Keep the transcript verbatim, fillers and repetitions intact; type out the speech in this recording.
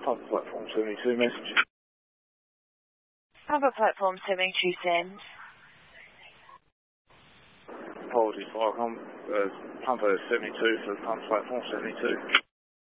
Pump platform seventy-two message. Pump platform seventy-two send. Apologies, Viacom. Uh, pumper seventy-two for pump platform seventy-two.